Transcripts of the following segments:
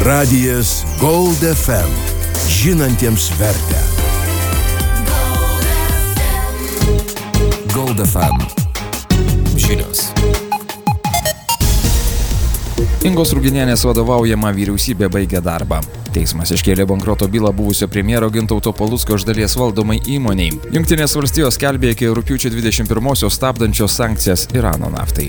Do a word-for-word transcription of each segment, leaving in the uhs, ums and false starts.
Radijas Gold F M. Žinantiems vertę. Gold F M. Žinios. Ingos Ruginienės vadovaujama vyriausybė baigė darbą. Teismas iškėlė bankroto bylą buvusio premjero Gintauto Palucko iš dalies valdomai įmonei. Jungtinės valstijos skelbė iki rugpjūčio dvidešimt pirmosios stabdančios sankcijas Irano naftai.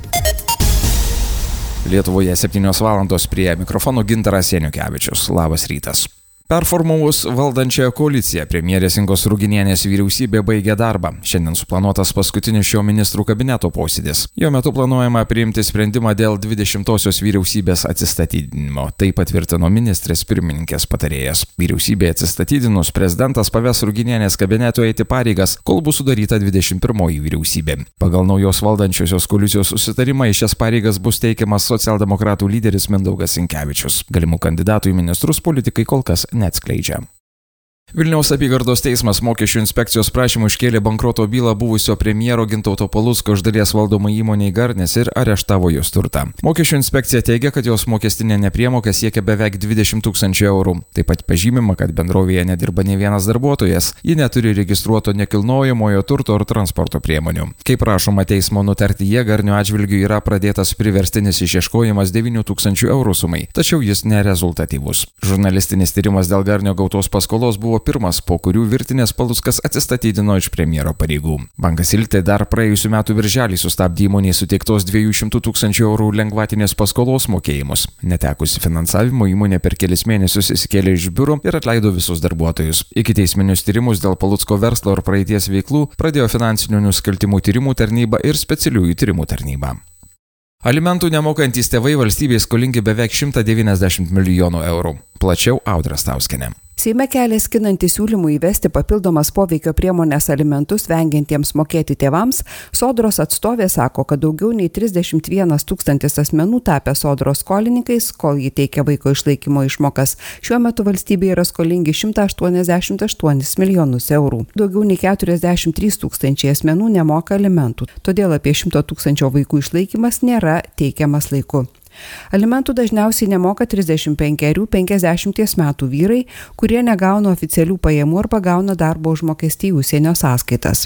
Lietuvoje septynios valandos prie mikrofono Gintaras Janukevičius. Labas rytas. Performavus valdančiąją koaliciją, premjerės Ingos Ruginienės vyriausybė baigė darbą. Šiandien suplanuotas paskutinis šio ministrų kabineto posėdis. Jo metu planuojama priimti sprendimą dėl dvidešimtosios vyriausybės atsistatydinimo. Tai patvirtino ministrės pirmininkės patarėjas. Vyriausybė atsistatydinus, prezidentas paves Ruginienės kabineto eiti pareigas, kol bus sudaryta dvidešimt pirmoji vyriausybė. Pagal naujos valdančiosios koalicijos susitarimą į šias pareigas bus teikiamas socialdemokratų lyderis Mindaugas Sinkevičius. Galimų kandidatų į ministrus politikai kol kas neatskleidžia. Vilniaus apygardos teismas mokesčių inspekcijos prašymų iškėlė bankroto bylą buvusio premjero Gintauto Palucko iš dalies valdomai įmonei Garnis ir areštavo jos turtą. Mokesčių inspekcija teigia, kad jos mokestinė nepriemoka siekia beveik dvidešimt tūkstančių eurų. Taip pat pažymima, kad bendrovėje nedirba nei vienas darbuotojas, ji neturi registruoto nekilnojamojo turto ar transporto priemonių. Kaip prašoma teismo nutartyje, Garnio atžvilgiu yra pradėtas priverstinis išieškojimas devynių tūkstančių eurų sumai, tačiau jis nerezultatyvus. Žurnalistinis tyrimas dėl Garnio gautos paskolos buvo pirmas, po kurių virtinės Paluckas atsistatydino iš premjero pareigų. Bankas Iltė dar praėjusių metų birželį sustabdė įmonei suteiktos dviejų šimtų tūkstančių eurų lengvatinės paskolos mokėjimus. Netekusi finansavimo, įmonė per kelis mėnesius įsikėlė iš biuro ir atleido visus darbuotojus. Ikiteisminius tyrimus dėl Palucko verslo ir praeities veiklų pradėjo finansinių nusikaltimų tyrimų tarnyba ir specialiųjų tyrimų tarnyba. Alimentų nemokantys tėvai valstybei skolingi beveik šimtą devyniasdešimt milijonų eurų. Plačiau Audra Stauskienė. Seime kelia skinantį siūlymų įvesti papildomas poveikio priemonės alimentus vengiantiems mokėti tėvams. Sodros atstovė sako, kad daugiau nei trisdešimt vienas tūkstantis asmenų tapę Sodros skolininkais, kol jį teikia vaiko išlaikymo išmokas. Šiuo metu valstybė yra skolingi šimtą aštuoniasdešimt aštuonis milijonus eurų. Daugiau nei keturiasdešimt trys tūkstančiai asmenų nemoka alimentų, todėl apie šimto tūkstančio vaikų išlaikymas nėra teikiamas laiku. Alimentų dažniausiai nemoka trisdešimt penkerių penkiasdešimties metų vyrai, kurie negauna oficialių pajamų arba gauna darbo užmokestį į užsienio sąskaitas.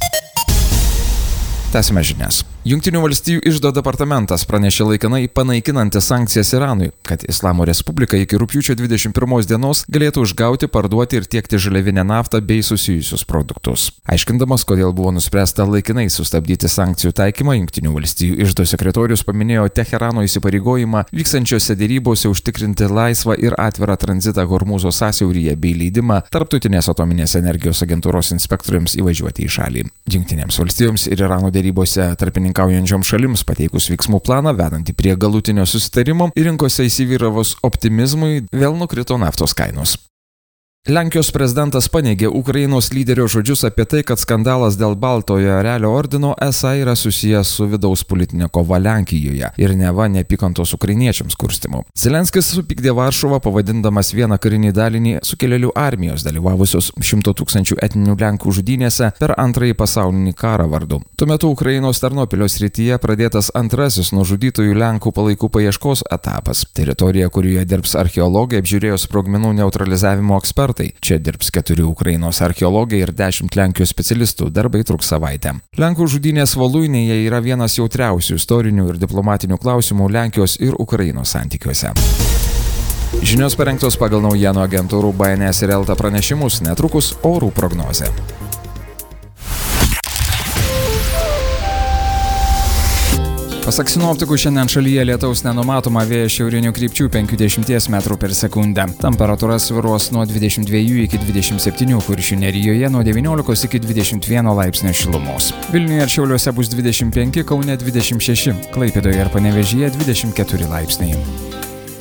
Tęsime žinias. Jungtinių valstijų iždo departamentas pranešė laikinai panaikinantis sankcijas Iranui, kad Islamo Respublika iki rugpjūčio dvidešimt pirmos dienos galėtų užgauti, parduoti ir tiekti žaliavinę naftą bei susijusius produktus. Aiškindamas, kodėl buvo nuspręsta laikinai sustabdyti sankcijų taikymą, Jungtinių valstijų iždo sekretorius paminėjo Teherano įsipareigojimą vykstančiose dėrybose užtikrinti laisvą ir atvirą tranzitą Hormūzo sąsiauryje bei leidimą Tarptautinės atominės energijos agentūros inspektoriams įvažiuoti į šalį. Jungtinėms valstijoms ir Irano dėrybose tarpininkaujančioms šalims pateikus veiksmų planą vedantį prie galutinio susitarimo ir rinkose įsivyravus optimizmui vėl nukrito naftos kainos. Lenkijos prezidentas paneigė Ukrainos lyderio žodžius apie tai, kad skandalas dėl Baltojo Erelio ordino esą yra susijęs su vidaus politinė kova Lenkijoje ir neva neapykantos ukrainiečiams kurstimu. Zelenskis supykdė Varšuvą, pavadindamas vieną karinį dalinį sukilėlių armijos dalyvavusios šimto tūkstančių etninių Lenkų žudynėse per antrąjį pasaulinį karą vardu. Tuo metu Ukrainos Tarnopilio srityje pradėtas antrasis nužudytųjų Lenkų palaikų paieškos etapas. Teritorija, kurioje dirbs archeologai, apžiūrėjo sprogmenų neutralizavimo ekspertai. Čia dirbs keturi Ukrainos archeologai ir dešimt Lenkijos specialistų, darbai truks savaitę. Lenkų žudynės Voluinėje yra vienas jautriausių istorinių ir diplomatinių klausimų Lenkijos ir Ukrainos santykiuose. Žinios parengtos pagal naujienų agentūrų B N S ir Elta pranešimus, netrukus orų prognozė. Pasak sinoptikų, šiandien šalyje lietaus nenumatoma, vėjas šiaurinių krypčių penkiasdešimt metrų per sekundę. Temperatūra svyruos nuo dvidešimt dviejų iki dvidešimt septynių, Kuršių nerijoje nuo devyniolikos iki dvidešimt vieno laipsnio šilumos. Vilniuje ir Šiauliuose bus dvidešimt penki, Kaune dvidešimt šeši, Klaipėdoje ir Panevėžyje dvidešimt keturi laipsniai.